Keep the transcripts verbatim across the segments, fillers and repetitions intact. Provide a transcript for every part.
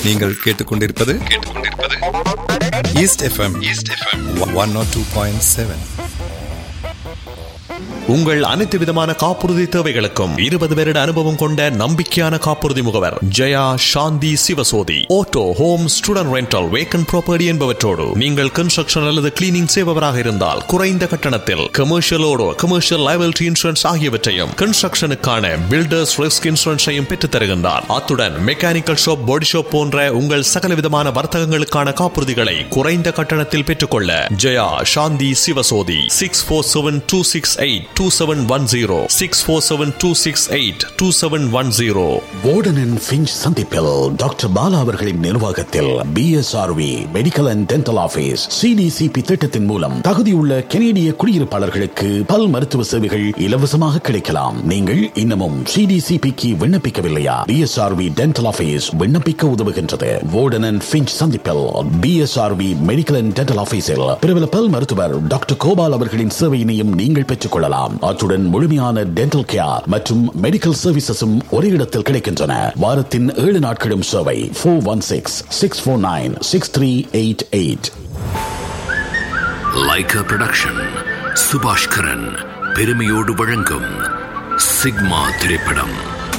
நீங்கள் கேட்டுக்கொண்டிருப்பது கேட்டுக்கொண்டிருப்பது east FM east FM one not two point seven. உங்கள் அனைத்து விதமான காப்புறுதி தேவைகளுக்கும் இருபது வருட அனுபவம் கொண்ட நம்பிக்கையான காப்புறுதி முகவர் ஜெயா சாந்தி Sivasothy. Auto, home, student rental, vacant property என்பவற்றோடு நீங்கள் கன்ஸ்ட்ரக்ஷன் அல்லது கிளீனிங் செய்பவராக இருந்தால் குறைந்த கட்டணத்தில் கமர்ஷியலோடு கமர்ஷியல் லைபிலிட்டி இன்சூரன்ஸ் ஆகியவற்றையும் கன்ஸ்ட்ரக்ஷனுக்கான பில்டர்ஸ் ரிஸ்க் இன்சூரன்ஸையும் பெற்றுத் தருகின்றார். அத்துடன் மெக்கானிக்கல் ஷாப், பாடி ஷாப் போன்ற உங்கள் சகல விதமான வர்த்தகங்களுக்கான காப்புறுதிகளை குறைந்த கட்டணத்தில் பெற்றுக்கொள்ள ஜெயா சாந்தி Sivasothy. Six four seven two six eight two seven one zero six four seven two six eight two seven one zero. Warden and Finch சந்திப்பில் டாக்டர் பாலா அவர்களின் நிர்வாகத்தில் B S R we medical and dental office C D C B திட்டத்தின் மூலம் தகுதியுள்ள கனேடிய குடியிருப்பாளர்களுக்கு பல் மருத்துவ சேவைகள் இலவசமாக கிடைக்கலாம். நீங்கள் இன்னமும் சி டி சி பிக்கு விண்ணப்பிக்கவில்லையா? B S R we dental office விண்ணப்பிக்க உதவுகின்றது. வார்டன் அண்ட் ஃபிஞ்ச் சந்திப்பில் B S R we medical and dental ஆபீஸில் பிரபல பல் மருத்துவர் டாக்டர் கோபால் அவர்களின் சேவையினையும் நீங்கள் பெற்றுக் கொள்ளலாம். அத்துடன் முழுமையான டென்டல் கேர் மற்றும் மெடிக்கல் சர்வீசஸும் ஒரே இடத்தில் கிடைக்கின்றன. வாரத்தின் ஏழு நாட்களும் சேவை. Four one six six four nine six three eight eight. Lyca production Subaskaran பெருமையோடு வழங்கும் சிக்மா திரைப்படம்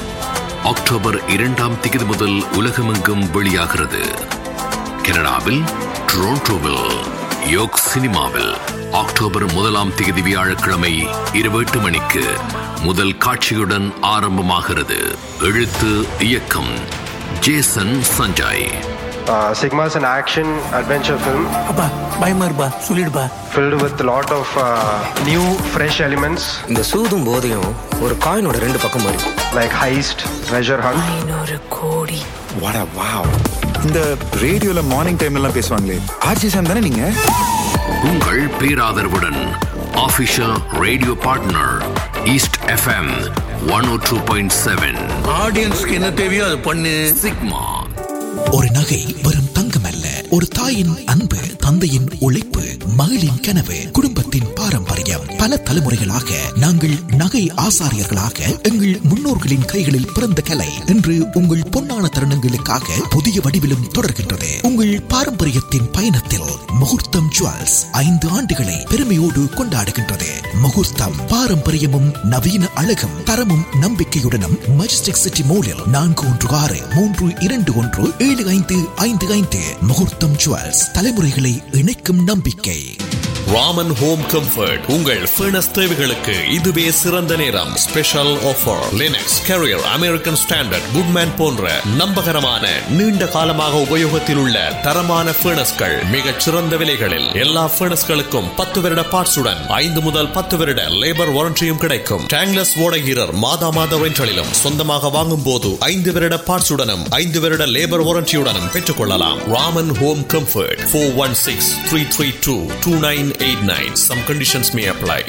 அக்டோபர் இரண்டாம் தேதி முதல் உலகமெங்கும் வெளியாகிறது. கனடாவில் டொரண்டோவில் யோக் சினிமாவில் அக்டோபர் முதலாம் தேதி வியாழக்கிழமை இரவு எட்டு மணிக்கு முதல் காட்சியுடன் ஆரம்பமாகிறது. எழுத்து இயக்கம் Jason Sanjay. Uh, Sigma is an action adventure film. அப்பா பயமா இருப்பா சொல்லிடுப்பா. Filled with a lot of uh, new fresh elements. இந்த சூதும் போதையும் ஒரு காயினோட ரெண்டு பக்கம் மாதிரி. Like heist, treasure hunt. ஐநூறு கோடி. வாடா வாவ். இந்த ரேடியோல மார்னிங் டைம்ல எல்லாம் பேசுவாங்களே ஆர்ஜி சாம் தானே நீங்க? உங்கள் பேராதரவுடன் official radio partner east FM one ஓ டூ பாயிண்ட் செவன். ஆடியன்ஸ்க்கு என்ன தேவையோ அது பண்ணு. சிக்மா. ஒரு நகை வெறும் தங்கம் அல்ல, ஒரு தாயின் அன்பு, தந்தையின் உழைப்பு, மகளின் கனவு, குடும்பத்தின் பாரம்பரியம். பல தலைமுறைகளாக நாங்கள் நகை ஆசாரியர்களாக எங்கள் முன்னோர்களின் கைகளில் பிறந்த கலை இன்று உங்கள் பொன்னான தருணங்களுக்காக புதிய வடிவிலும் தொடர்கின்றது. உங்கள் பாரம்பரியத்தின் பயணத்தில் முகூர்த்தம் ஜுவல்ஸ் ஐந்து ஆண்டுகளை பெருமையோடு கொண்டாடுகின்றது. முகூர்த்தம் பாரம்பரியமும் நவீன அழகும் தரமும் நம்பிக்கையுடனும் மஜஸ்டிக் சிட்டி மோலில் நான்கு ஒன்று ஆறு மூன்று இரண்டு ஒன்று ஏழு ஐந்து ஐந்து ஐந்து. முகூர்த்தம் ஜுவல்ஸ், தலைமுறைகளை இணைக்கும் நம்பிக்கை. ராமன் ஹோம் கம்ஃபர்ட் உங்கள் ஃபர்னஸ் தேவைகளுக்கு இதுவே சிறந்த நேரம். Special offer. Linux, carrier, American standard, Goodman போன்ற நம்பகரமான நீண்ட காலமாக உபயோகத்தில் உள்ள தரமான ஃபர்னஸ்கள் மிகச் சிறந்த விலைகளில். எல்லா ஃபர்னஸ்களுக்கும் பத்து வருட பார்ட்ஸுடன் ஐந்து முதல் பத்து வருட லேபர் வாரண்டியும் கிடைக்கும். டேங்லஸ் ஓடகீரர் மாதா மாத ரெண்டலிலும் சொந்தமாக வாங்கும் போது ஐந்து வருட பார்ட்ஸுடனும் ஐந்து வருட லேபர் வாரண்டியுடனும் பெற்றுக் கொள்ளலாம். Raman home comfort four one six three three two two nine eight nine. Some conditions may apply.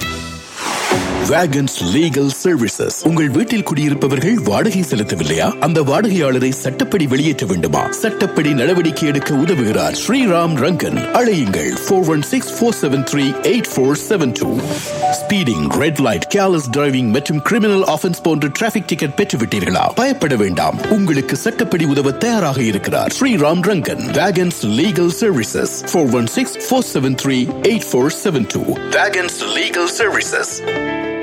Wagons Legal Services. உங்கள் வீட்டில் குடியிருப்பவர்கள் வாடகை செலுத்தவில்லையா? அந்த வாடகையாளரை சட்டப்படி வெளியேற்ற வேண்டுமா? சட்டப்படி நடவடிக்கை எடுக்க உதவுகிறார் ஸ்ரீராம் ரங்கன். அழையுங்கள் four one six four seven three eight four seven two. Speeding, red light, careless driving மற்றும் கிரிமினல் ஆஃபென்ஸ் போன்ற டிராபிக் டிக்கெட் பெற்றுவிட்டீர்களா? பயப்பட வேண்டாம், உங்களுக்கு சட்டப்படி உதவ தயாராக இருக்கிறார் Sriram Rangan. Wagons Legal Services four one six four seven three eight four seven two. Wagons Legal Services.